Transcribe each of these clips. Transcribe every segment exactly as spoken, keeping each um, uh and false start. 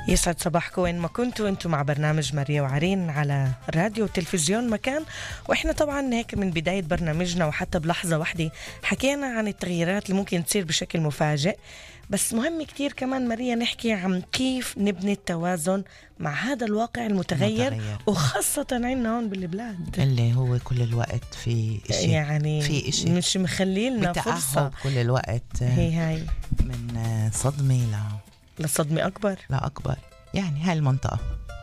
يسعد صباحكم وين ما كنتوا. انتم مع برنامج ماريا وعرين على راديو وتلفزيون مكان. واحنا طبعا هيك من بداية برنامجنا وحتى بلحظة واحدة حكينا عن التغييرات اللي ممكن تصير بشكل مفاجئ، بس مهم كتير كمان ماريا نحكي عن كيف نبني التوازن مع هذا الواقع المتغير, المتغير. وخاصة عندنا هون بالبلاد اللي هو كل الوقت في إشي، يعني في إشي مش مخليلنا فرصة كل الوقت. هي هاي من صدمة لا لصدمة أكبر لا أكبر، يعني هاي المنطقة.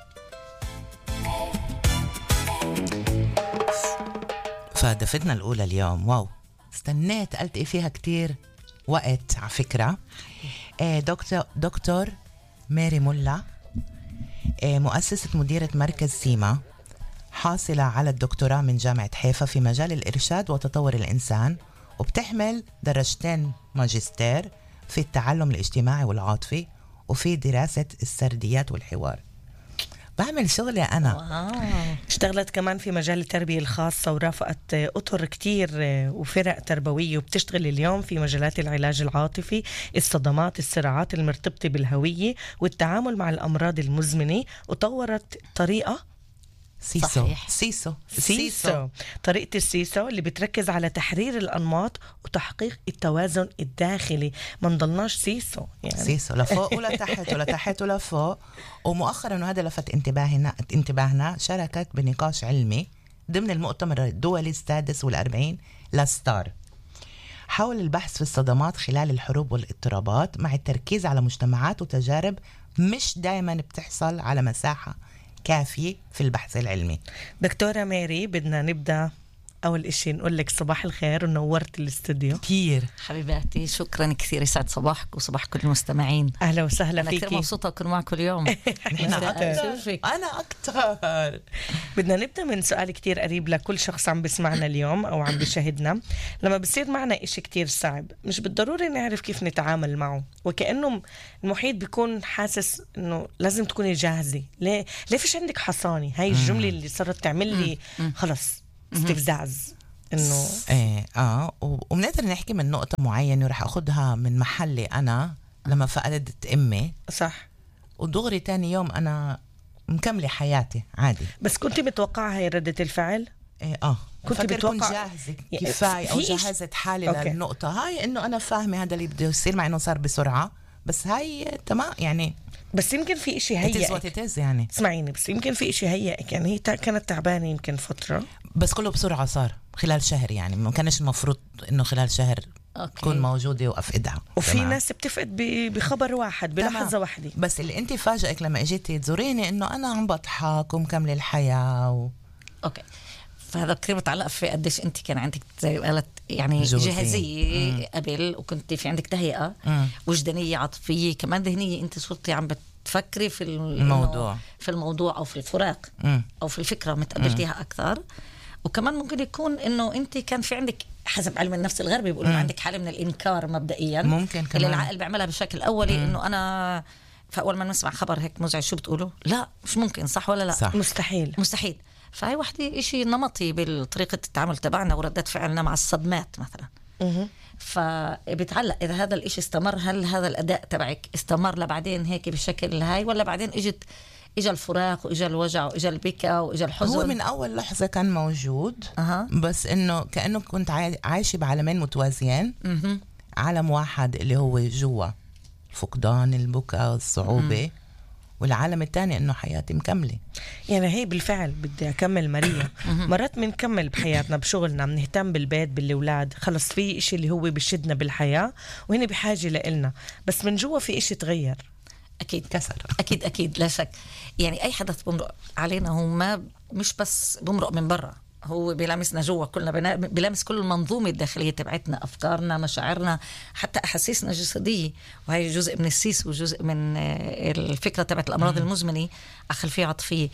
فدفتنا الأولى اليوم واو استنيت ألتقي فيها كتير وقت على فكرة. دكتور دكتور ماري ملا، مؤسسة مديرة مركز سيما، حاصلة على الدكتوراه من جامعة حيفا في مجال الإرشاد وتطور الإنسان، وبتحمل درجتين ماجستير في التعلم الاجتماعي والعاطفي وفي دراسة السرديات والحوار. بعمل شغلي أنا. واو. اشتغلت كمان في مجال التربية الخاصة ورافقت أطر كتير وفرق تربوية، وبتشتغل اليوم في مجالات العلاج العاطفي، الصدمات، الصراعات المرتبطة بالهوية والتعامل مع الأمراض المزمنة، وطورت طريقة سيسو. صحيح. سيسو. سيسو طريقة السيسو اللي بتركز على تحرير الأنماط وتحقيق التوازن الداخلي. ما نضلناش سيسو يعني سيسو لفوق ولا تحت ولا تحت ولا فوق. ومؤخرا وهذا لفت انتباهنا انتباهنا شاركت بنقاش علمي ضمن المؤتمر الدولي السادس والأربعين لستار حول البحث في الصدمات خلال الحروب والاضطرابات، مع التركيز على مجتمعات وتجارب مش دائما بتحصل على مساحة كافي في البحث العلمي. دكتورة ماري، بدنا نبدأ أول إشي نقول لك صباح الخير ونورت الاستوديو كتير حبيباتي. شكرا كثير، يسعد صباحك وصباح كل المستمعين. أهلا وسهلا أنا فيكي. أنا كثير مبسوطة أكون معكم اليوم. أنا أكتر. أنا أكتر. بدنا نبدأ من سؤال كتير قريب لكل شخص عم بسمعنا اليوم أو عم بيشاهدنا. لما بصير معنا إشي كتير صعب مش بالضروري نعرف كيف نتعامل معه، وكأنه المحيط بيكون حاسس إنه لازم تكوني جاهزة. ليه ليه فيش عندك حصانة؟ هاي الجملة اللي صارت تعمل لي خلص استفزاز إنه إيه آه وبنقدر نحكي من نقطة معينة، ورح أخدها من محلي أنا لما فقدت أمي. صح. ودغري تاني يوم أنا مكملة حياتي عادي. بس كنت متوقعة هاي ردة الفعل؟ إيه آه كنت بتوقع جاهزة كفاية أو جهزت حالي أوكي. للنقطة هاي إنه أنا فاهمة هذا اللي بده يصير، مع إنه صار بسرعة، بس هاي تمام يعني. بس يمكن في إشي هيئك يعني اسمعيني، بس يمكن في إشي هيئك يعني. هي كانت تعبانة يمكن فترة، بس كله بسرعة صار خلال شهر، يعني ما كانش المفروض إنه خلال شهر تكون موجودة وأفقدها. وفي تمام. ناس بتفقد بخبر واحد بلحظة واحدة. بس اللي انت فاجئك لما اجيتي تزوريني إنه أنا عم بضحك ومكمل الحياة و... أوكي. فهذا كثير متعلق في قديش انت كان عندك زي ما قالت يعني جاهزيه قبل، وكنت في عندك تهيئه مم. وجدانيه عاطفيه كمان ذهنيه. انت صرتي عم بتفكري في الموضوع في الموضوع او في الفراق مم. او في الفكره متقبلتيها اكثر. وكمان ممكن يكون انه انت كان في عندك حسب علم النفس الغربي بيقولوا عندك حاله من الانكار مبدئيا، ممكن كمان اللي العقل بيعملها بشكل اولي انه انا فاول ما نسمع خبر هيك مزعج شو بتقولوا؟ لا مش ممكن، صح ولا لا؟ صح. مستحيل مستحيل. فهي واحدة إشي نمطي بالطريقة التعامل تبعنا وردات فعلنا مع الصدمات مثلا. مه. فبتعلق إذا هذا الإشي استمر، هل هذا الأداء تبعك استمر لبعدين هيك بالشكل هاي، ولا بعدين إجت إجا الفراق وإجا الوجع وإجا البكاء وإجا الحزن؟ هو من أول لحظة كان موجود أه. بس إنه كأنه كنت عايشة بعالمين متوازيين. مه. عالم واحد اللي هو جوا فقدان، البكاء، الصعوبة، مه. والعالم الثاني إنه حياتي مكملة. يعني هي بالفعل بدي أكمل ماريا. مرات بنكمل بحياتنا بشغلنا، بنهتم بالبيت بالأولاد، خلص في إشي اللي هو بشدنا بالحياة وهنا بحاجة لإلنا، بس من جوا في إشي تغير. أكيد كسر. أكيد أكيد لا شك. يعني أي حدث بمرق علينا هو ما مش بس بمرق من برا، هو بيلامسنا جوا كلنا، بيلامس كل المنظومة الداخلية تبعتنا، أفكارنا، مشاعرنا، حتى أحاسيسنا الجسدية. وهي جزء من السيس وجزء من الفكرة تبعت الأمراض المزمنة خلفية عاطفية.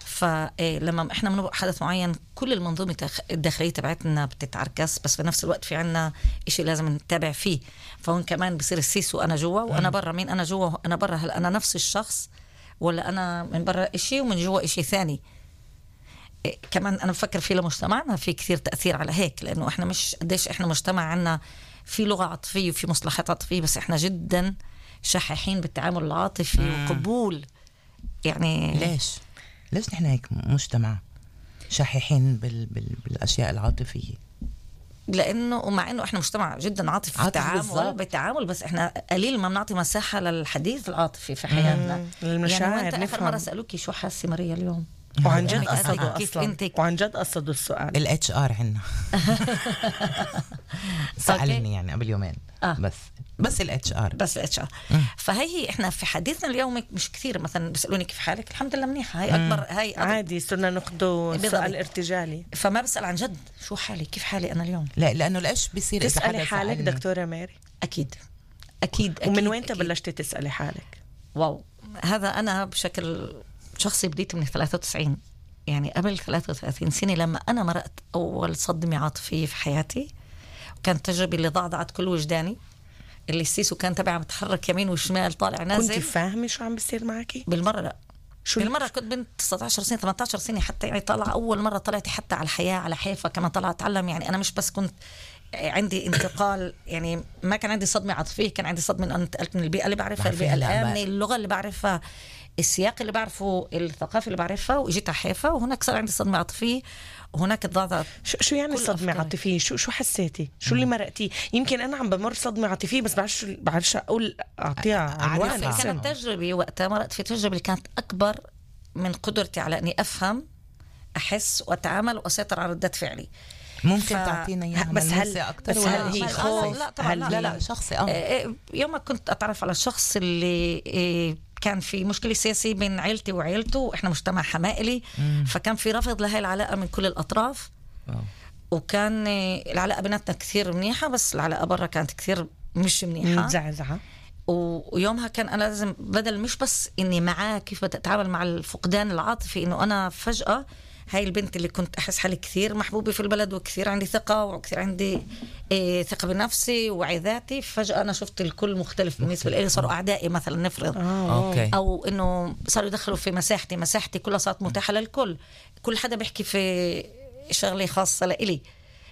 فلما إحنا بنبقى حدث معين كل المنظومة الداخلية تبعتنا بتتعركس، بس في نفس الوقت في عنا إشي لازم نتابع فيه. فهون كمان بصير السيس وأنا جوا وأنا برا. مين أنا جوا أنا برا؟ هل أنا نفس الشخص ولا أنا من برا إشي ومن جوا إشي ثاني؟ كمان أنا بفكر في لمجتمعنا في كثير تأثير على هيك، لأنه إحنا مش قديش إحنا مجتمع عنا في لغة عاطفية وفي مصطلحات عاطفية، بس إحنا جدا شحيحين بالتعامل العاطفي وقبول يعني ليش ليش نحن هيك مجتمع شحيحين بال... بال... بالاشياء العاطفيه؟ لانه ومع انه احنا مجتمع جدا عاطفي في عاطفي التعامل بالضبط. بالتعامل، بس احنا قليل ما بنعطي مساحه للحديث العاطفي في حياتنا. مم. المشاعر يعني وانت اخر نفهم. مره سالوكي شو حاسه ماريا اليوم؟ وعن جد يعني قصدوا كيف اصلا انت وعن جد قصدوا السؤال. الاتش ار عنا سألني يعني قبل يومين. آه. بس بس الاتش ار بس الاتش ار. فهي احنا في حديثنا اليومي مش كثير مثلا بيسالوني كيف حالك، الحمد لله منيحه، هاي اكبر هاي أكبر. عادي صرنا ناخده بالضبط. سؤال ارتجالي. فما بسال عن جد شو حالي كيف حالي انا اليوم. لا لانه الايش بيصير إذا تسألي حدا حالك سألني. دكتورة ماري؟ اكيد اكيد, أكيد ومن وين أكيد. بلشتي تسألي حالك؟ واو، هذا انا بشكل شخصي بديت من ثلاثة وتسعين، يعني قبل ثلاثة وثلاثين سنة لما أنا مرقت أول صدمة عاطفية في حياتي، وكانت تجربة اللي ضعضعت كل وجداني، اللي السيسو كان تبعها متحرك يمين وشمال طالع نازل. كنتي فاهمة شو عم بيصير معك؟ بالمرة لا، شو بالمرة كنت بنت تسعة عشر سنة ثمانية عشر سنة حتى، يعني طالعة أول مرة طلعت حتى على الحياة على حيفا كمان طلعت أتعلم. يعني أنا مش بس كنت عندي انتقال، يعني ما كان عندي صدمة عاطفية، كان عندي صدمة أن انتقلت من البيئة اللي بعرفها، البيئة الآمنة، اللغة اللي بعرفها، السياق اللي بعرفه، الثقافة اللي بعرفها، وإجيت على حيفا وهناك صار عندي صدمة عاطفية، وهناك تضاضت. شو, شو يعني صدمة أفكاري. عاطفية؟ شو شو حسيتي؟ شو اللي مرقتي؟ يمكن أنا عم بمر صدمة عاطفية بس بعرفش بعرفش أقول أعطيها عنوان. أعرفها. اسم. كانت تجربة وقتها مرقت في تجربة اللي كانت أكبر من قدرتي على أني أفهم أحس وأتعامل وأسيطر على ردة فعلي. ممكن ف- تعطينا اياها بس هل- ملموسة اكثر بس ولا هل هي شيء خوف؟ خاص؟ لا طبعا، هل لا لا لا لا شخصي اه آه، يوم ما كنت أتعرف على الشخص اللي آه، كان في مشكلة سياسية بين عيلتي وعيلته، وإحنا مجتمع حمائلي، فكان في رفض لهي العلاقة من كل الأطراف، آه. وكان آه، العلاقة بيناتنا كثير منيحة، بس العلاقة برا كانت كثير مش منيحة. مزعزعة. و- ويومها كان أنا لازم بدل مش بس إني معاه كيف بدي أتعامل مع الفقدان العاطفي، إنه أنا فجأة هاي البنت اللي كنت أحس حالي كثير محبوبة في البلد وكثير عندي ثقة وكثير عندي إيه ثقة بنفسي ووعي ذاتي، فجأة أنا شفت الكل مختلف بالنسبة لي، صاروا أعدائي مثلا نفرض، آه. اوكي أو إنه صاروا يدخلوا في مساحتي، مساحتي كلها صارت متاحة للكل، كل حدا بيحكي في شغلة خاصة لإلي.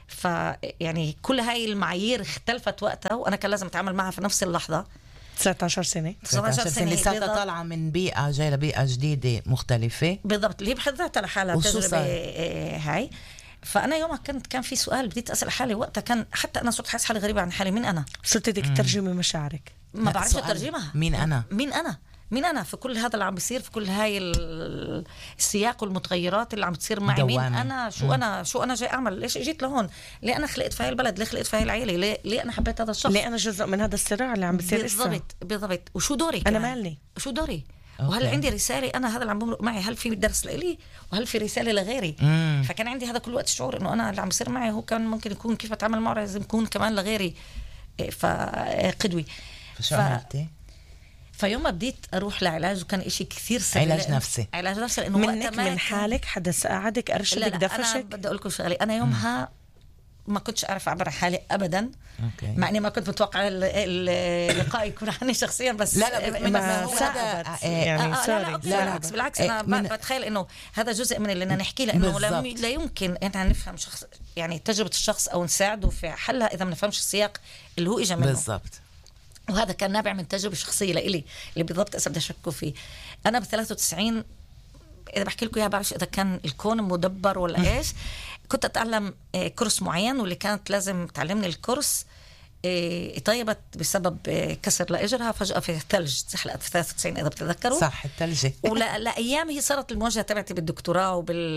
فيعني كل هاي المعايير اختلفت وقتها، وأنا كان لازم أتعامل معها في نفس اللحظة. تسعة عشر سنة. تسعة عشر سنة سنة لساتها بالضبط. طالعة من بيئة جاية لبيئة جديدة مختلفة. بالضبط، اللي هي بحد ذاتها لحالها وشو تجربة صار؟ آه، هاي. فأنا يومها كنت كان في سؤال بديت أسأل حالي وقتها، كان حتى أنا صرت حاسة حالي غريبة عن حالي، مين أنا؟ صرت بدك تترجمي مشاعرك. ما لا، بعرفش سؤال. أترجمها. مين أنا؟ مين أنا؟ مين أنا في كل هذا اللي عم بيصير، في كل هاي ال- السياق والمتغيرات اللي عم تصير معي؟ مين دوامة. أنا؟ شو أنا؟ شو أنا جاي أعمل؟ ليش جيت لهون؟ ليه أنا خلقت في هاي البلد؟ ليه خلقت في هاي العيلة؟ ليه, ليه أنا حبيت هذا الشخص؟ ليه أنا جزء من هذا الصراع اللي عم بيصير لسه؟ بالضبط بالضبط. وشو دوري أنا كمان؟ مالي. شو دوري؟ أوكي. وهل عندي رسالة أنا هذا اللي عم بمرق معي؟ هل في درس لإلي؟ وهل في رسالة لغيري؟ مم. فكان عندي هذا كل وقت الشعور إنه أنا اللي عم بيصير معي هو كان ممكن يكون كيف أتعامل معه لازم يكون كمان لغيري إيه، فقدوي. فشو ف- عملتي؟ فيوم ما بديت أروح لعلاج وكان إشي كثير سهل. علاج نفسي. علاج نفسي لأنه وقتها منك ما من كان- حالك حدا ساعدك لا أرشدك لا أنا دفشك؟ بدي أقول لكم شغلة، أنا يومها ما كنتش أعرف أعبر عن حالي أبدا، اوكي مع اني ما كنت متوقع ال- ال- اللقاء يكون عني شخصيا، بس لا لا من- ما هو ساعدت هذا- آه، يعني آه آه سوري. لا, لا, لا، بالعكس بالعكس إيه، انا من- ب- بتخيل انه هذا جزء من اللي بدنا نحكيه، لانه لا, بالضبط. لا يمكن احنا نفهم شخص يعني تجربه الشخص او نساعده في حلها اذا ما نفهمش السياق اللي هو اجى منه. بالضبط. وهذا كان نابع من تجربه شخصيه لإلي اللي بالضبط اذا بدي اشكوا فيه. انا ب ثلاثة وتسعين اذا بحكي لكم اياها بعرفش اذا كان الكون مدبر ولا ايش، كنت اتعلم آه، كورس معين، واللي كانت لازم تعلمني الكورس آه، طيبت بسبب آه، كسر لاجرها فجاه في الثلج، زحلقت في ثلاثة وتسعين اذا بتتذكروا. صح الثلجة. ولا لايام هي صارت المواجهه تبعتي بالدكتوراه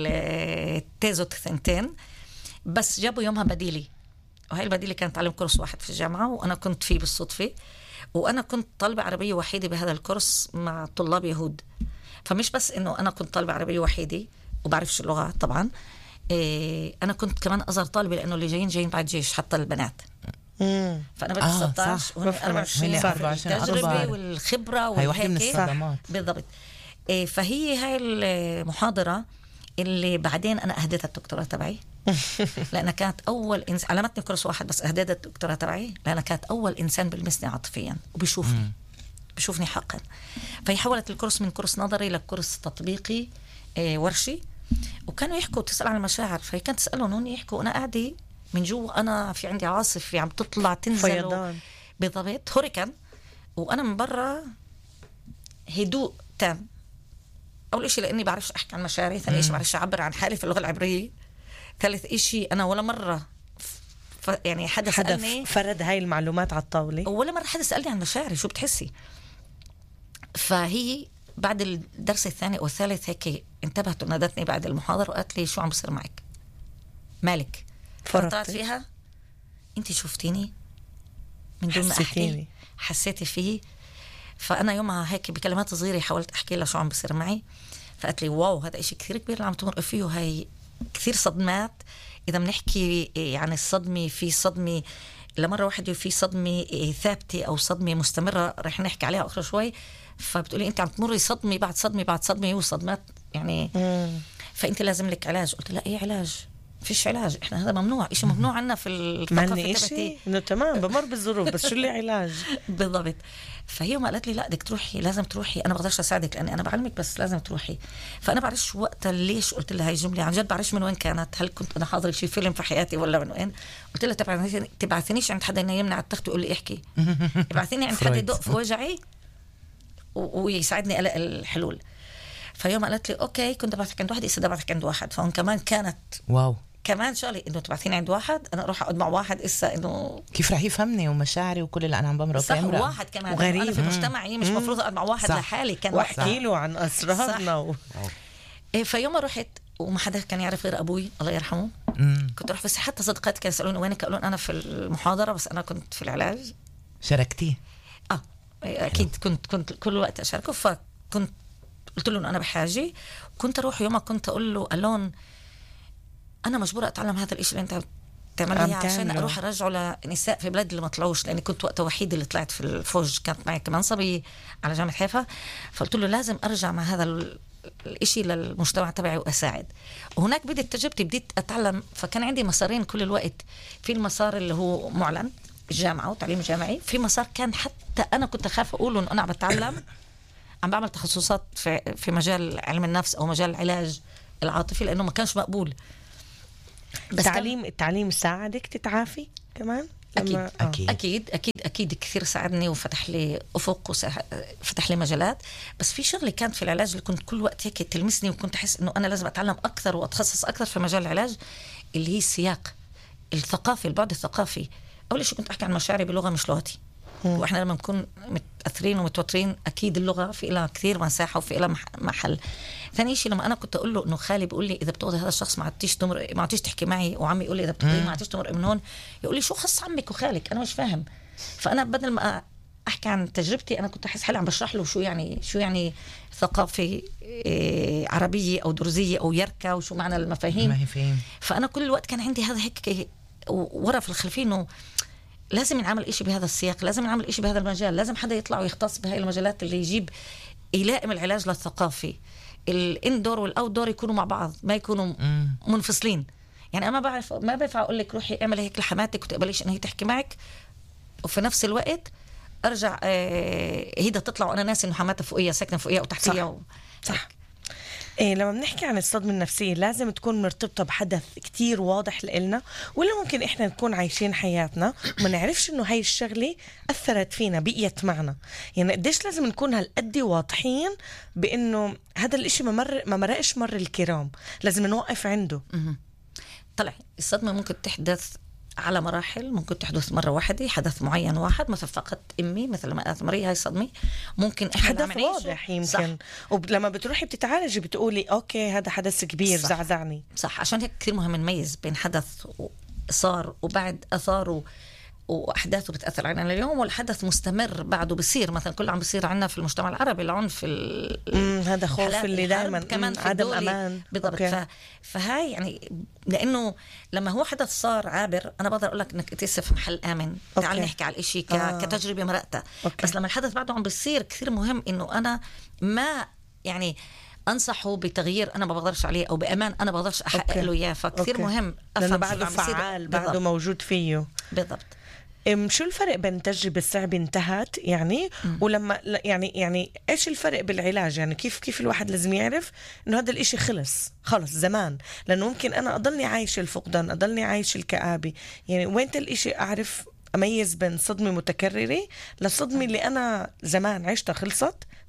وبالتيزو الثنتين، بس جابوا يومها بديلي، وهي البديلة كانت تعلم كورس واحد في الجامعة وأنا كنت فيه بالصدفة، وأنا كنت طالبة عربية وحيدة بهذا الكورس مع طلاب يهود. فمش بس إنه أنا كنت طالبة عربية وحيدة وبعرفش اللغة طبعا، إيه أنا كنت كمان أصغر طالبة لأنه اللي جايين جايين بعد جيش حتى البنات. مم. فانا بدي آه، ستة عشر صح. وهن أربعة وعشرين، هن أربعة وعشرين التجربة أكبر. والخبرة هاي واحدة من والهيك. الصدمات. بالضبط. إيه فهي هاي المحاضرة اللي بعدين أنا أهديتها الدكتوراه تبعي لأنها كانت أول إنسان، علمتني كورس واحد بس أهديتها الدكتوراه تبعي لأنها كانت أول إنسان بلمسني عاطفيا وبيشوفني بشوفني حقا. فهي حولت الكورس من كورس نظري لكورس تطبيقي إيه ورشي، وكانوا يحكوا تسأل عن المشاعر، فهي كانت تسألهم هون يحكوا أنا قاعدة من جوا، أنا في عندي عاصف عم تطلع تنزل فيضان. بالضبط هوريكان، وأنا من برا هدوء تام. اول شيء لاني بعرفش احكي عن مشاعري، ثاني شيء بعرفش اعبر عن حالي في اللغه العبريه، ثالث شيء انا ولا مره ف يعني حدا سالني فرد هاي المعلومات على الطاوله، ولا مره حدا سالني عن مشاعري شو بتحسي. فهي بعد الدرس الثاني او الثالث هيك انتبهت ونادتني بعد المحاضره وقالت لي شو عم بصير معك مالك. فرطت فيها انت شفتيني من دون ما احكي، حسيتي فيه. فانا يومها هيك بكلمات صغيره حاولت احكي لها شو عم بصير معي، فقالت لي واو هذا إشي كثير كبير اللي عم تمر فيه، هاي كثير صدمات. اذا بنحكي يعني الصدمه، في صدمه لمره واحده وفي صدمه ثابته او صدمه مستمره رح نحكي عليها اخر شوي. فبتقولي انت عم تمري صدمه بعد صدمه بعد صدمه وصدمات يعني مم. فانت لازم لك علاج. قلت لا ايه علاج؟ فيش علاج، احنا هذا ممنوع، إشي ممنوع عنا في الثقافه تبعتي انه تمام بمر بالظروف بس شو اللي علاج؟ بالضبط. فهي ما قالت لي لا بدك تروحي، لازم تروحي، انا بقدرش اساعدك لاني انا بعلمك بس لازم تروحي. فانا بعرفش وقتها ليش قلت لها هاي الجمله، عن جد بعرفش من وين كانت، هل كنت انا حاضره شي فيلم في حياتي ولا من وين. قلت لها تبعثنيش تبعثنيش عند حدا ينيمني على التخت ويقول لي احكي، ابعثيني عند حدا يدق في وجعي ويساعدني الاقي الحلول. فيوم قالت لي اوكي كنت بعثك عند واحد، إذا بعثك عند واحد. فهون كمان كانت واو كمان شغلي انه تبعثيني عند واحد، انا اروح اقعد مع واحد اسا انه كيف رح يفهمني ومشاعري وكل اللي انا عم بمرق فيه. صح، واحد كمان وغريب. انا في مجتمعي مش مفروض اقعد مع واحد صح. لحالي كان واحكي له عن اسرارنا و... إيه. فيوم رحت وما حدا كان يعرف غير ابوي الله يرحمه. مم. كنت اروح بس حتى صديقاتي كانوا يسالوني وينك، قالوا انا في المحاضره بس انا كنت في العلاج. شاركتيه؟ اه اكيد كنت كنت كل وقت اشاركه. فكنت قلت له انه انا بحاجه، كنت اروح يومها كنت اقول له الون انا مجبوره اتعلم هذا الشيء اللي انت بتعمليه عشان اروح ارجعه لنساء في بلاد اللي ما طلعوش، لاني كنت وقتها وحيده اللي طلعت في الفوج، كانت معي كمان صبي على جامعه حيفا. فقلت له لازم ارجع مع هذا الشيء للمجتمع تبعي واساعد. وهناك بديت تجربتي، بديت اتعلم. فكان عندي مسارين كل الوقت، في المسار اللي هو معلن الجامعه وتعليم جامعي، في مسار كان حتى انا كنت اخاف اقوله انه انا عم بتعلم، عم بعمل تخصصات في في مجال علم النفس او مجال العلاج العاطفي، لانه ما كانش مقبول. بس التعليم التعليم ساعدك تتعافي كمان؟ أكيد. آه. أكيد أكيد أكيد أكيد كثير ساعدني وفتح لي أفق وفتح لي مجالات. بس في شغلة كانت في العلاج اللي كنت كل وقت هيك تلمسني وكنت أحس إنه أنا لازم أتعلم أكثر وأتخصص أكثر في مجال العلاج، اللي هي السياق الثقافي، البعد الثقافي. أول شيء كنت أحكي عن مشاعري بلغة مش لغتي، واحنا لما نكون متاثرين ومتوترين اكيد اللغه في لها كثير مساحه وفي لها محل. ثاني شيء لما انا كنت اقول له انه خالي بيقول لي اذا بتاخذي هذا الشخص ما عدتيش تمر ما عدتيش تحكي معي، وعمي يقول لي اذا بتاخذي ما عدتيش تمر من هون، يقول لي شو خص عمك وخالك، انا مش فاهم. فانا بدل ما احكي عن تجربتي انا كنت احس حالي عم بشرح له شو يعني شو يعني ثقافه إيه عربيه او درزيه او يركه وشو معنى المفاهيم. فانا كل الوقت كان عندي هذا هيك ورا في الخلفيه انه لازم نعمل إشي بهذا السياق، لازم نعمل إشي بهذا المجال، لازم حدا يطلع ويختص بهاي المجالات اللي يجيب يلائم العلاج للثقافي. الاندور والاوتدور يكونوا مع بعض، ما يكونوا منفصلين. يعني انا ما بعرف ما بينفع اقول لك روحي اعملي هيك لحماتك وتقبليش ان هي تحكي معك، وفي نفس الوقت ارجع آه هيدا تطلع وانا ناسي انه حماتها فوقيه ساكنه فوقيه وتحتيها. صح, و... صح. إيه لما بنحكي عن الصدمة النفسية لازم تكون مرتبطة بحدث كتير واضح لإلنا، ولا ممكن إحنا نكون عايشين حياتنا وما نعرفش إنه هاي الشغلة أثرت فينا بقيت معنا؟ يعني قديش لازم نكون هالقد واضحين بإنه هذا الإشي ما مر ما مرقش مر الكرام، لازم نوقف عنده. طلع الصدمة ممكن تحدث على مراحل، ممكن تحدث مرة واحدة حدث معين واحد، مثل فقط أمي مثل ما قالت مريم هاي صدمة، ممكن حدث واضح يمكن. ولما بتروحي بتتعالجي بتقولي أوكي هذا حدث كبير صح. زعزعني. صح، عشان هيك كثير مهم نميز بين حدث صار وبعد أثاره وأحداثه بتأثر علينا اليوم، والحدث مستمر بعده بصير. مثلا كل عم بصير عنا في المجتمع العربي العنف، هذا خوف اللي دائما كمان عدم أمان بالضبط. ف... فهاي يعني لأنه لما هو حدث صار عابر أنا بقدر أقول لك إنك تسف في محل آمن، تعال نحكي على الإشي ك... آه. كتجربة مرقتها. بس لما الحدث بعده عم بصير كثير مهم إنه أنا ما يعني أنصحه بتغيير أنا ما بقدرش عليه أو بأمان أنا ما بقدرش أحقق له إياه. فكثير مهم أفهم بعده فعال بعده موجود فيه. بالضبط. شو الفرق بين تجربة الصعبة انتهت يعني م. ولما يعني يعني ايش الفرق بالعلاج؟ يعني كيف كيف الواحد لازم يعرف انه هذا الاشي خلص خلص زمان؟ لانه ممكن انا اضلني عايش الفقدان، اضلني عايش الكآبة. يعني وين الاشي اعرف اميز بين صدمة متكررة للصدمة اللي انا زمان عشتها خلصت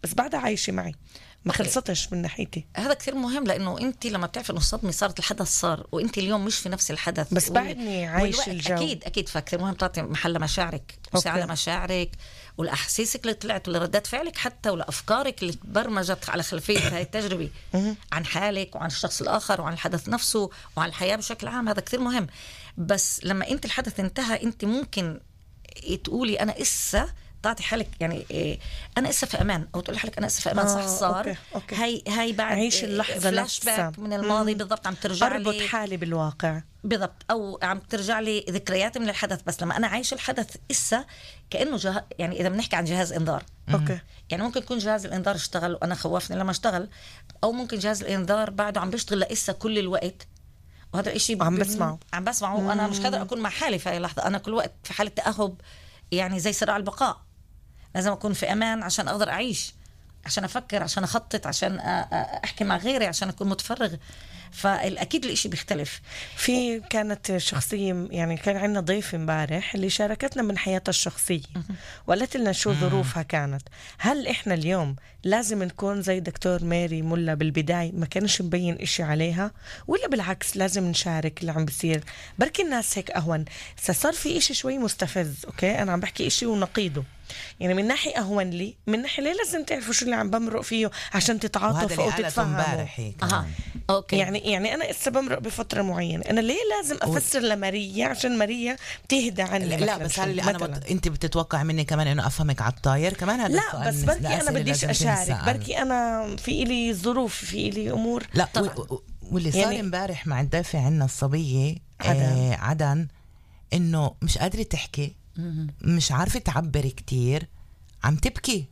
بس بعدها عايشة معي، ما خلصتش من ناحيتي. هذا كثير مهم، لانه انت لما بتعرف انه الصدمه صارت، الحدث صار وانت اليوم مش في نفس الحدث، بس بعدني عايش الجو. اكيد اكيد فكثير مهم تعطي محل لمشاعرك، وسع على مشاعرك والاحاسيسك اللي طلعت ولردات فعلك حتى ولافكارك اللي تبرمجت على خلفيه هاي التجربه عن حالك وعن الشخص الاخر وعن الحدث نفسه وعن الحياه بشكل عام. هذا كثير مهم. بس لما انت الحدث انتهى، انت ممكن تقولي انا اسا تعطي حالك يعني إيه انا اسا في امان، او تقول حالك انا اسا في امان. آه صح صار أوكي. أوكي. هاي هاي بعد عيش اللحظه فلاش باك من الماضي بالضبط، عم ترجع لي اربط حالي بالواقع بالضبط، او عم ترجع لي ذكريات من الحدث. بس لما انا عايش الحدث اسا كانه جه... يعني اذا بنحكي عن جهاز انذار، اوكي، يعني ممكن يكون جهاز الانذار اشتغل وانا خوفني لما اشتغل، او ممكن جهاز الانذار بعده عم بيشتغل لاسا كل الوقت، وهذا الاشي عم بسمعه عم بسمعه وانا مش قادر اكون مع حالي في هاي اللحظه. انا كل وقت في حاله تاهب، يعني زي صراع البقاء، لازم أكون في أمان عشان أقدر أعيش، عشان أفكر، عشان أخطط، عشان أحكي مع غيري، عشان أكون متفرغ. فالأكيد الإشي بيختلف. في كانت شخصية، يعني كان عندنا ضيف امبارح اللي شاركتنا من حياتها الشخصية وقالت لنا شو ظروفها كانت. هل إحنا اليوم لازم نكون زي دكتور ماري ملا بالبداية ما كانش مبين إشي عليها، ولا بالعكس لازم نشارك اللي عم بيصير؟ بركي الناس هيك أهون. صار في إشي شوي مستفز. أوكي، أنا عم بحكي إشي ونقيضه، يعني من ناحية أهون لي، من ناحية ليه لازم تعرفوا شو اللي عم بمرق فيه عشان تتعاطفوا أو تتفهموا. أها. أوكي. يعني يعني أنا إسا بمرق بفترة معينة، أنا ليه لازم أفسر لماريا عشان ماريا تهدى عني؟ لا بس هل أنا بت... أنت بتتوقع مني كمان إنه أفهمك على الطاير كمان؟ هذا لا بس بركي أنا بديش أشارك، بركي أنا في إلي ظروف، في إلي أمور. لا و... و... واللي صار يعني امبارح مع الضيفة عنا الصبية عدن, آه عدن إنه مش قادرة تحكي، مش عارفة تعبر كتير، عم تبكي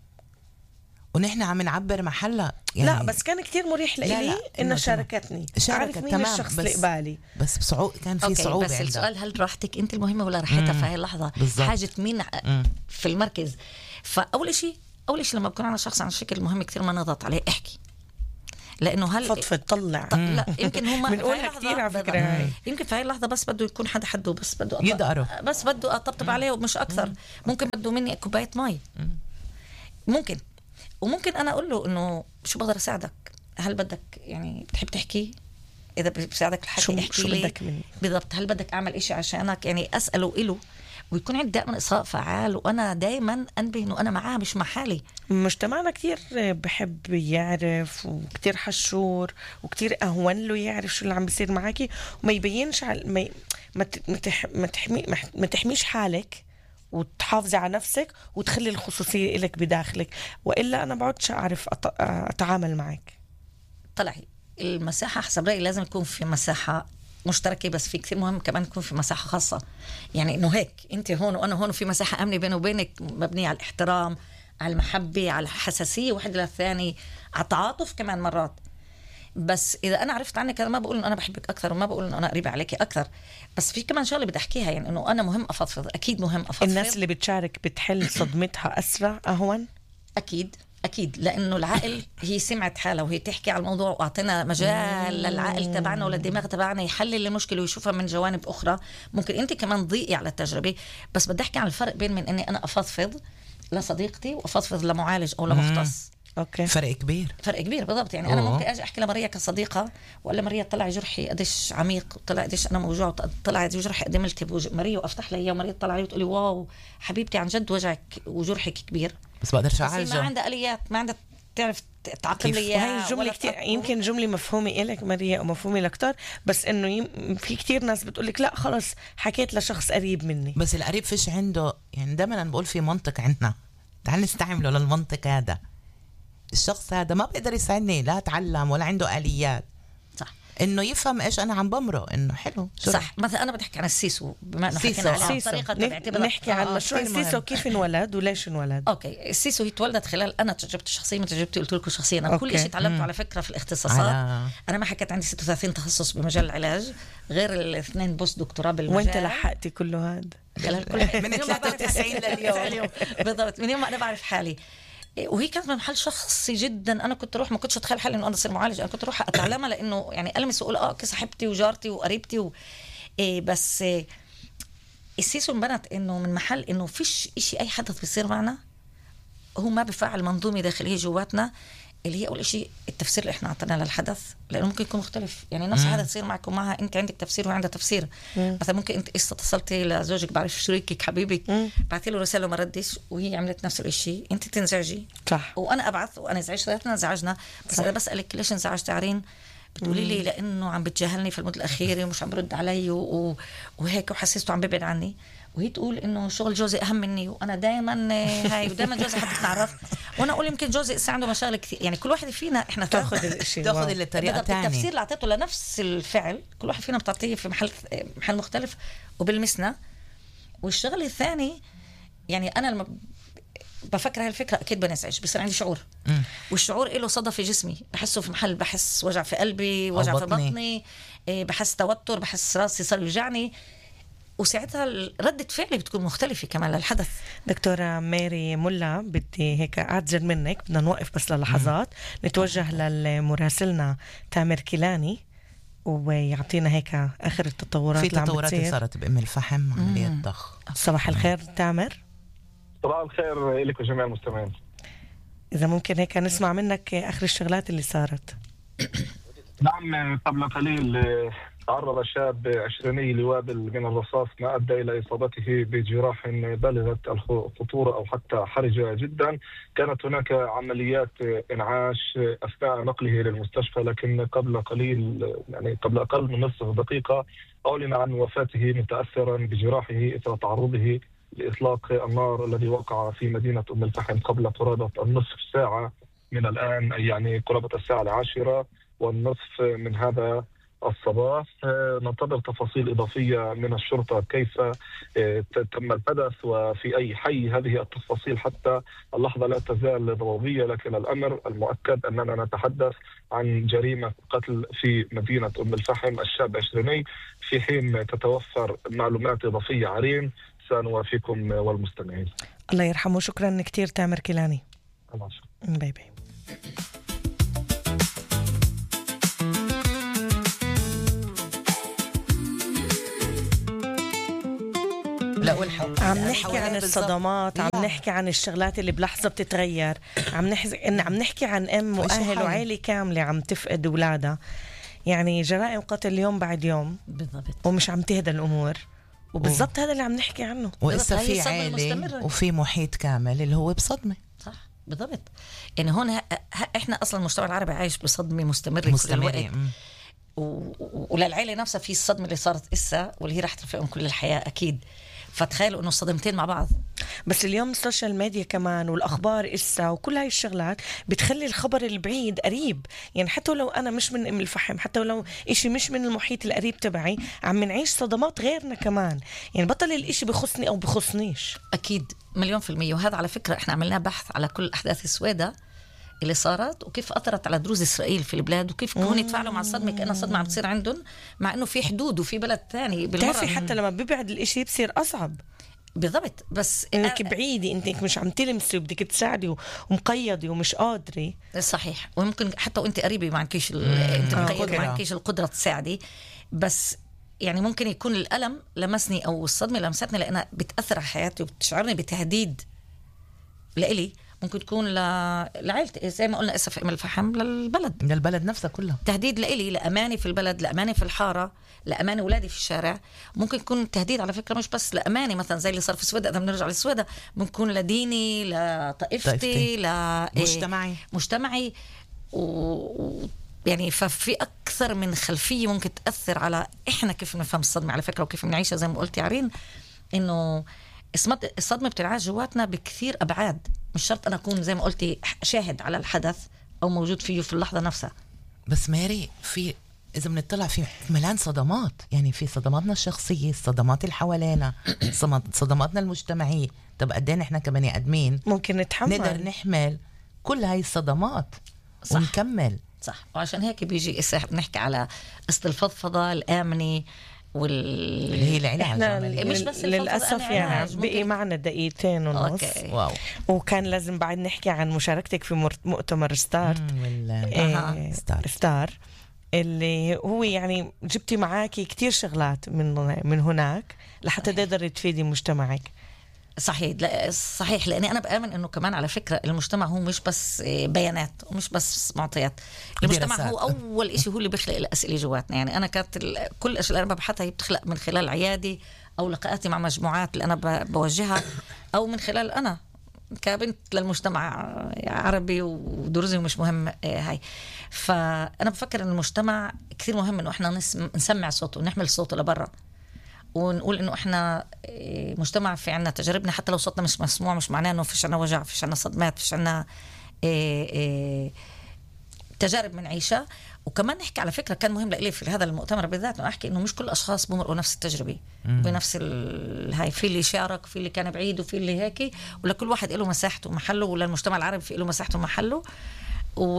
ونحن عم نعبر محلها. يعني لا بس كان كتير مريح لإلي إنه شاركتني، عارف مين تمام الشخص اللي قبالي. بس بصعوبة، كان في صعوبة. بس عندها. السؤال هل راحتك أنت المهمة ولا راحتها في هاي اللحظة؟ بالزبط. حاجة مين مم. في المركز؟ فأول شيء أول شيء لما بكون على شخص عن شكل مهم كتير ما نضغط عليه، احكي، لانه هل فضفض طلع. لا يمكن هم بنقولها كثير على فكره هاي. يمكن في هاي اللحظه بس بده يكون حدا حده، بس بده أط... يدقره، بس بده اطبطب عليه ومش اكثر. مم. ممكن بده مني كوبايه مي، ممكن، وممكن انا اقول له انه شو بقدر اساعدك، هل بدك يعني بتحب تحكي، اذا بساعدك الحكي احكي شو لي بدك مني بالضبط، هل بدك اعمل إشي عشانك، يعني اساله إله، ويكون عندي دائما إصغاء فعال، وأنا دائما أنبه إنه أنا معاه مش مع حالي. مجتمعنا كتير بحب يعرف، وكتير حشور، وكتير أهون له يعرف شو اللي عم بيصير معاكي، وما يبينش على ما ما تح... ما, تحمي... ما تحميش حالك وتحافظي على نفسك وتخلي الخصوصية إلك بداخلك، وإلا أنا بعدش أعرف أت... أتعامل معك. طلعي المساحة حسب رأيي لازم يكون في مساحة مشتركة، بس في كثير مهم كمان يكون في مساحة خاصة، يعني إنه هيك أنت هون وأنا هون، وفي مساحة أمنة بيني وبينك مبنية على الاحترام، على المحبة، على الحساسية واحد للثاني، على التعاطف كمان مرات. بس إذا أنا عرفت عنك، أنا ما بقول إنه أنا بحبك أكثر، وما بقول إنه أنا قريبة عليكي أكثر، بس في كمان شغلة بدي أحكيها، يعني إنه أنا مهم أفضفض، أكيد مهم أفضفض. الناس اللي بتشارك بتحل صدمتها أسرع أهون، أكيد أكيد، لأنه العقل هي سمعت حالها وهي تحكي على الموضوع، وأعطينا مجال للعقل تبعنا وللدماغ تبعنا يحلل المشكلة ويشوفها من جوانب أخرى. ممكن أنت كمان ضيقي على التجربة، بس بدي أحكي عن الفرق بين من أني أنا أفضفض لصديقتي وأفضفض لمعالج أو لمختص. اوكي، فرق كبير، فرق كبير بالضبط. يعني أوه. أنا ممكن أجي أحكي لماريا كصديقة، ولا ماريا طلع جرحي قديش عميق، طلع قديش أنا موجوع، طلع جرحي قد ملتهب، ماريا وأفتح لها وماريا طلع لي وتقولي واو حبيبتي عن جد وجعك وجرحك كبير، بس بقدرش أعالجه، ما عندها آليات، ما عندها تعرف تعقل لي. وهي جملة كتير يمكن جملة مفهومة إلك ماريا ومفهومة لكتار، بس إنه يم... في كتير ناس بتقولك لا خلص حكيت لشخص قريب مني، بس القريب فيش عنده، يعني دائما أنا بقول في منطق عندنا، تعال نستعمله للمنطق هذا. الشخص هذا ما بيقدر يساعدني، لا تعلم ولا عنده آليات، صح، انه يفهم ايش انا عم بمرق، انه حلو صح. مثلا انا بدي احكي عن السيسو، بما انه حكينا على الطريقه تبعتي، نحكي عن مشروع السيسو كيف انولد وليش انولد. اوكي، السيسو هي تولدت خلال انا تجربتي الشخصيه، من تجربتي قلت لكم شخصيا انا كل شيء تعلمته على فكره في الاختصاصات على... انا ما حكيت عندي ستة وثلاثين تخصص بمجال العلاج، غير الاثنين بوست دكتوراه بالمجال. وانت لحقتي كل هذا خلال كل من ثلاثة وتسعين لليوم بالضبط، من يوم ما انا بعرف حالي. وهي كانت من محل شخصي جدا، انا كنت اروح، ما كنتش اتخيل حالي انه انا اصير معالج، انا كنت اروح اتعلمها لانه يعني المس واقول اه كصاحبتي وجارتي وقريبتي و... إيه بس إيه السيسو انبنت انه من محل انه فيش اشي اي حدث بيصير معنا هو ما بفعل منظومة داخلية جواتنا اللي هي أول شيء التفسير اللي إحنا عطيناه للحدث، لأنه ممكن يكون مختلف. يعني نفس الحدث تصير معك ومعها، أنت عندك تفسير وعندها تفسير. مم. مثلا ممكن أنت إيش اتصلتي لزوجك، بعرف شريكك حبيبك، بعتي له رسالة وما ردش وهي عملت نفس الشيء، أنت تنزعجي. صح. وأنا أبعث وأنا أزعج، ثلاثنا انزعجنا. بس أنا بسألك ليش انزعجت عارين؟ بتقولي لي لأنه عم بتجاهلني في المدة الأخيرة ومش عم برد علي و... وهيك وحسيته عم ببعد عني. وهي تقول انه شغل جوزي اهم مني وانا دائما هاي ودائما جوزي حتى نعرف. وانا اقول يمكن جوزي لسه عنده مشاغل كثير. يعني كل واحد فينا احنا تاخذ الشيء تاخذ الطريقه ثانيه. التفسير اللي اعطيته لنفس الفعل كل واحد فينا بتعطيه في محل محل مختلف وبلمسنا. والشغل الثاني يعني انا لما بفكر هالفكره اكيد بنزعج، بصير عندي شعور. م. والشعور له صدى في جسمي، بحسه في محل، بحس وجع في قلبي، وجع في بطني، بحس توتر، بحس راسي صار يوجعني. وساعتها ردة فعلي بتكون مختلفة كمان للحدث. دكتورة ماري ملا، بدي هيك أعتذر منك، بدنا نوقف بس للحظات م. نتوجه للمراسلنا تامر كيلاني ويعطينا هيك آخر التطورات. في تطورات صارت بأم الفحم عملية ضخ. صباح الخير تامر. صباح الخير لك وجميع المستمعين. إذا ممكن هيك نسمع منك آخر الشغلات اللي صارت. نعم، قبل قليل تعرض شاب عشريني لوابل من الرصاص ما أدى إلى إصابته بجراح بالغة الخطورة أو حتى حرجة جدا. كانت هناك عمليات إنعاش أثناء نقله للمستشفى، لكن قبل قليل يعني قبل أقل من نصف دقيقة أعلن عن وفاته متأثرا بجراحه إثر تعرضه لإطلاق النار الذي وقع في مدينة أم الفحم قبل قرابة النصف ساعة من الآن، يعني قرابة الساعة العاشرة والنصف من هذا الصباح. ننتظر تفاصيل إضافية من الشرطة كيف تم الحدث وفي أي حي. هذه التفاصيل حتى اللحظة لا تزال ضبابية، لكن الأمر المؤكد أننا نتحدث عن جريمة قتل في مدينة أم الفحم الشاب عشريني. في حين تتوفر معلومات إضافية عرين سنوافيكم والمستمعين. الله يرحمه. شكرا كتير تامر كيلاني. الله شكرا. باي باي. عم نحكي عن الصدمات، عم نحكي عن الشغلات اللي بلحظة بتتغير، عم نحكي إن عم نحكي عن أم وأهل وعائلة كاملة عم تفقد أولادها. يعني جرائم قتل يوم بعد يوم بالضبط، ومش عم تهدى الأمور. وبالضبط هذا اللي عم نحكي عنه. وإسا في عائلة وفي محيط كامل اللي هو بصدمة. صح بالضبط. يعني هون ه... ه... إحنا أصلا المجتمع العربي عايش بصدمة مستمرة كل الوقت. و... وللعائلة نفسها في الصدمة اللي صارت إسا واللي هي رح ترفقهم كل الحياة أكيد. فتخيلوا انه الصدمتين مع بعض. بس اليوم السوشيال ميديا كمان والاخبار اسا وكل هاي الشغلات بتخلي الخبر البعيد قريب. يعني حتى لو انا مش من ام الفحم، حتى لو اشي مش من المحيط القريب تبعي، عم نعيش صدمات غيرنا كمان. يعني بطل الاشي بخصني او بخصنيش. اكيد مليون في المية. وهذا على فكرة احنا عملنا بحث على كل احداث السويدة اللي صارت وكيف أثرت على دروز إسرائيل في البلاد وكيف هون يتفاعلوا مع الصدمة كأنها صدمة عم تصير عندهم، مع إنه في حدود وفي بلد تاني بالمرة. تعرفي حتى لما بيبعد الإشي بصير أصعب. بالضبط. بس إنك بعيدة، إنك مش عم تلمسي وبدك تساعدي ومقيدة ومش قادرة. صحيح. وممكن حتى وإنت قريبة ما عندكيش أنت مقيدة ما عندكيش القدرة تساعدي. بس يعني ممكن يكون الألم لمسني أو الصدمة لمستني لأنها بتأثر على حياتي وبتشعرني بتهديد لإلي. ممكن تكون ل... لعائلتي زي ما قلنا اسف ام الفحم للبلد للبلد نفسها كلها، تهديد لإلي، لأماني في البلد، لأماني في الحارة، لأماني أولادي في الشارع. ممكن يكون تهديد على فكرة مش بس لأماني مثلا زي اللي صار في السويدة. إذا بنرجع للسويدة ممكن يكون لديني، لطائفتي، لمجتمعي مجتمعي و... و... يعني ففي أكثر من خلفية ممكن تأثر على إحنا كيف نفهم الصدمة على فكرة وكيف نعيشها. زي ما قلت يا عرين إنه الصدمة بتنعاش جواتنا بكثير أبعاد. مش شرط أنا أكون زي ما قلتي شاهد على الحدث أو موجود فيه في اللحظة نفسها. بس ماري في إذا بنطلع في ملان صدمات، يعني في صدماتنا الشخصية، الصدمات اللي حوالينا، صدماتنا المجتمعية. طب قدين إحنا كبني آدمين ممكن نتحمل نقدر نحمل كل هاي الصدمات. صح. ونكمل. صح. وعشان هيك بيجي نحكي على قصة الفضفضة الآمنة وال هي العلاج. احنا مش بس للأسف يعني بقي معنا دقيقتين ونص. واو. وكان لازم بعد نحكي عن مشاركتك في مؤتمر ستارت. إيه ستار. ستار اللي هو يعني جبتي معاكي كتير شغلات من من هناك لحتى تقدري تفيدي مجتمعك. صحيح. لا صحيح، لاني انا بامن انه كمان على فكره المجتمع هو مش بس بيانات ومش بس معطيات. المجتمع دراسات. هو اول إشي هو اللي بيخلق الاسئله جواتنا. يعني انا كانت ال- كل الاشياء اللي انا ببحثها هي بتخلق من خلال عيادي او لقاءاتي مع مجموعات اللي انا ب- بوجهها، او من خلال انا كبنت للمجتمع عربي ودرزي ومش مهم آه، هاي. فانا بفكر ان المجتمع كثير مهم انه احنا نسم- نسمع صوته ونحمل صوته لبرا، ونقول انه احنا إيه، مجتمع في عنا تجاربنا، حتى لو صوتنا مش مسموع مش معناه انه فيش عنا وجع، فيش عنا صدمات، فيش عنا إيه إيه تجارب بنعيشها. وكمان نحكي على فكره كان مهم لإلي في هذا المؤتمر بالذات انه احكي انه مش كل الاشخاص بمرقوا نفس التجربه بنفس ال... هاي. في اللي شارك، في اللي كان بعيد، وفي اللي هيك، ولكل واحد له مساحته ومحله، وللمجتمع العربي في له مساحته ومحله. و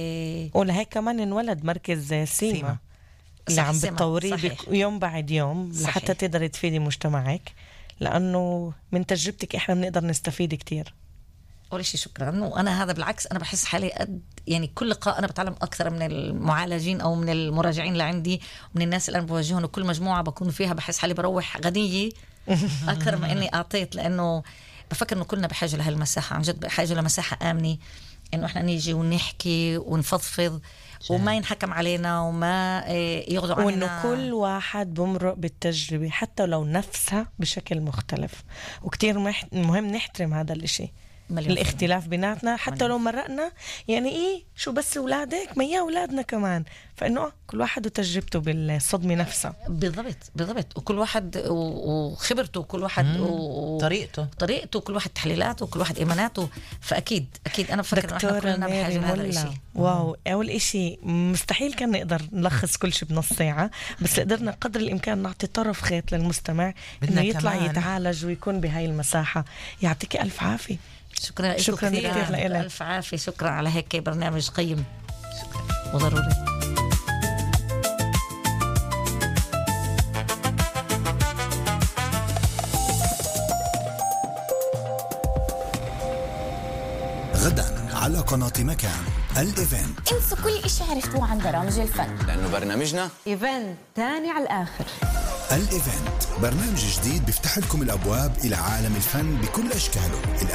ولهيك كمان انولد مركز سيما, سيما. اللي صح، عم سيما، بتطوريه صحيح. بك- يوم بعد يوم صحيح. لحتى تقدري تفيدي مجتمعك، لأنه من تجربتك إحنا بنقدر نستفيد كتير. أول شيء شكرا. وأنا هذا بالعكس أنا بحس حالي قد يعني كل لقاء أنا بتعلم أكثر من المعالجين أو من المراجعين اللي عندي ومن الناس اللي أنا بواجههم، وكل مجموعة بكون فيها بحس حالي بروح غنية أكثر ما إني أعطيت، لأنه بفكر إنه كلنا بحاجة لهالمساحة، عن جد بحاجة لمساحة آمنة إنه إحنا نيجي ونحكي ونفضفض وما ينحكم علينا وما إيه، يغضوا عننا، وإنه كل واحد بمرق بالتجربة حتى لو نفسها بشكل مختلف. وكتير مح- مهم نحترم هذا الاشي، مليون الاختلاف بيناتنا حتى مليون. لو مرقنا. يعني ايه شو بس اولادك ما يا اولادنا كمان، فانه كل واحد وتجربته بالصدمه نفسها. بالضبط بالضبط. وكل واحد و- وخبرته، وكل واحد و- طريقته طريقته، كل واحد تحليلاته، وكل واحد ايماناته. فاكيد اكيد انا بفكر انه احنا دكتورة كلنا بحاجه ميري لهذا مولا، الشيء. واو، اول اشي مستحيل كان نقدر نلخص كل شيء بنص ساعه، بس قدرنا قدر الامكان نعطي طرف خيط للمستمع بدنا انه يطلع كمان. يتعالج ويكون بهاي المساحه. يعطيك الف عافيه. شكرا لكم شكراً كثير. كثير لإلك. الف عافيه. شكرا على هيك برنامج قيم وضروري. غدا على قناة مكان الإيفنت. انسوا كل إشي عرفتوه عن برامج الفن، لأنه برنامجنا إيفنت تاني على الآخر. الإيفنت برنامج جديد بيفتح لكم الأبواب إلى عالم الفن بكل أشكاله.